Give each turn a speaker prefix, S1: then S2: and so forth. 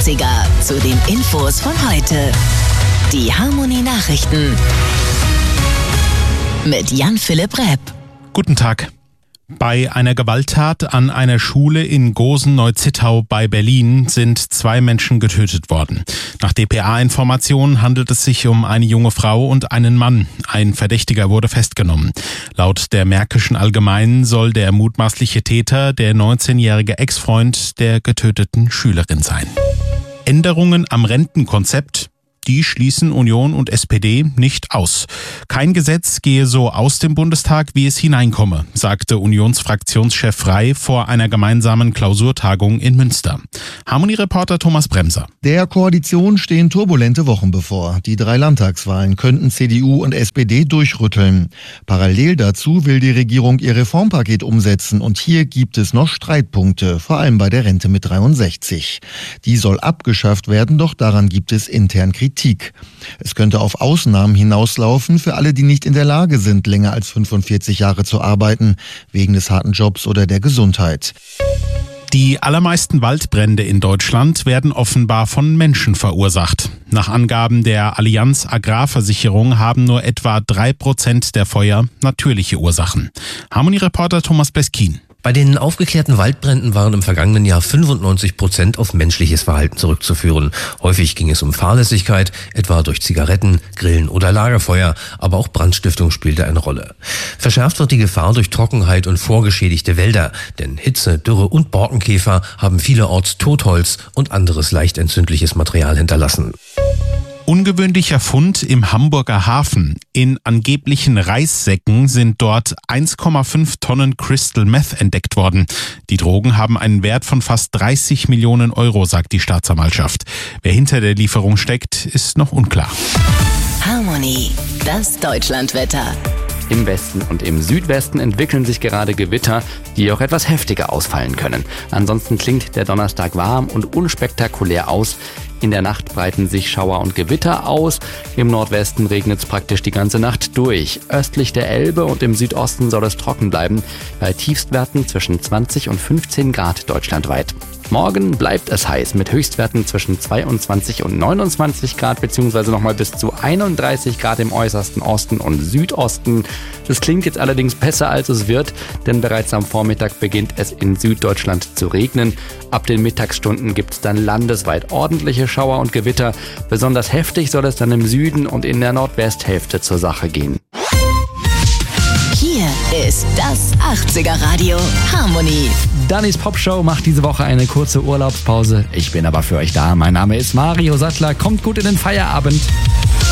S1: 80er zu den Infos von heute. Die Harmony Nachrichten mit Jan-Philipp Repp.
S2: Guten Tag. Bei einer Gewalttat an einer Schule in Gosen-Neuzittau bei Berlin sind 2 Menschen getötet worden. Nach dpa-Informationen handelt es sich um eine junge Frau und einen Mann. Ein Verdächtiger wurde festgenommen. Laut der Märkischen Allgemeinen soll der mutmaßliche Täter der 19-jährige Ex-Freund der getöteten Schülerin sein. Änderungen am Rentenkonzept, die schließen Union und SPD nicht aus. Kein Gesetz gehe so aus dem Bundestag, wie es hineinkomme, sagte Unionsfraktionschef Frey vor einer gemeinsamen Klausurtagung in Münster. Harmony-Reporter Thomas Bremser.
S3: Der Koalition stehen turbulente Wochen bevor. Die 3 Landtagswahlen könnten CDU und SPD durchrütteln. Parallel dazu will die Regierung ihr Reformpaket umsetzen und hier gibt es noch Streitpunkte, vor allem bei der Rente mit 63. Die soll abgeschafft werden, doch daran gibt es intern Kritik. Es könnte auf Ausnahmen hinauslaufen für alle, die nicht in der Lage sind, länger als 45 Jahre zu arbeiten, wegen des harten Jobs oder der Gesundheit.
S2: Die allermeisten Waldbrände in Deutschland werden offenbar von Menschen verursacht. Nach Angaben der Allianz Agrarversicherung haben nur etwa 3% der Feuer natürliche Ursachen. Harmony-Reporter Thomas Beskin.
S4: Bei den aufgeklärten Waldbränden waren im vergangenen Jahr 95% auf menschliches Verhalten zurückzuführen. Häufig ging es um Fahrlässigkeit, etwa durch Zigaretten, Grillen oder Lagerfeuer, aber auch Brandstiftung spielte eine Rolle. Verschärft wird die Gefahr durch Trockenheit und vorgeschädigte Wälder, denn Hitze, Dürre und Borkenkäfer haben vielerorts Totholz und anderes leicht entzündliches Material hinterlassen.
S2: Ungewöhnlicher Fund im Hamburger Hafen. In angeblichen Reissäcken sind dort 1,5 Tonnen Crystal Meth entdeckt worden. Die Drogen haben einen Wert von fast 30 Millionen Euro, sagt die Staatsanwaltschaft. Wer hinter der Lieferung steckt, ist noch unklar.
S1: Harmony, das Deutschlandwetter.
S5: Im Westen und im Südwesten entwickeln sich gerade Gewitter, die auch etwas heftiger ausfallen können. Ansonsten klingt der Donnerstag warm und unspektakulär aus. In der Nacht breiten sich Schauer und Gewitter aus. Im Nordwesten regnet es praktisch die ganze Nacht durch. Östlich der Elbe und im Südosten soll es trocken bleiben, bei Tiefstwerten zwischen 20 und 15 Grad deutschlandweit. Morgen bleibt es heiß mit Höchstwerten zwischen 22 und 29 Grad beziehungsweise nochmal bis zu 31 Grad im äußersten Osten und Südosten. Das klingt jetzt allerdings besser als es wird, denn bereits am Vormittag beginnt es in Süddeutschland zu regnen. Ab den Mittagsstunden gibt es dann landesweit ordentliche Schauer und Gewitter. Besonders heftig soll es dann im Süden und in der Nordwesthälfte zur Sache gehen.
S1: Hier ist das 80er Radio Harmony.
S6: Dannys Popshow macht diese Woche eine kurze Urlaubspause. Ich bin aber für euch da. Mein Name ist Mario Sattler. Kommt gut in den Feierabend.